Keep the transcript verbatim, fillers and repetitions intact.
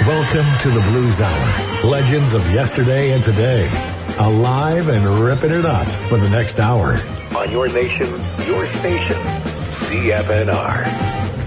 Welcome to the Blues Hour. Legends of yesterday and today. Alive and ripping it up for the next hour. On your nation, your station, C F N R.